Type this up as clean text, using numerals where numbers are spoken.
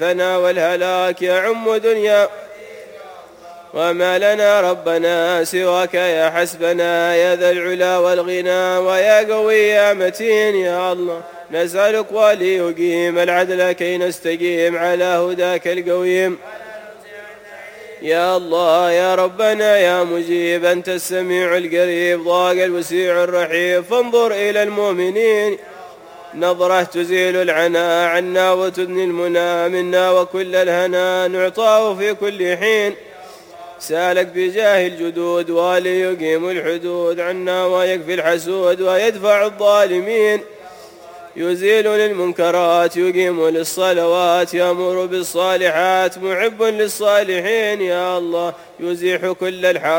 ثنا والهلاك يعم دنيا، وما لنا ربنا سواك يا حسبنا، يا ذا العلا والغنى ويا قوي يا متين يا الله. نسألك وليقيم العدل كي نستقيم على هداك القويم يا الله. يا ربنا يا مجيب أنت السميع القريب، ضاق الوسيع الرحيب، فانظر إلى المؤمنين نظرة تزيل العنا عنا وتدني المنى منا، وكل الهنا نعطاه في كل حين. سالك بجاه الجدود وليقيم الحدود عنا، ويكفي الحسود ويدفع الظالمين. يزيل للمنكرات يقيم للصلوات، يأمر بالصالحات محب للصالحين يا الله. يزيح كل الحرام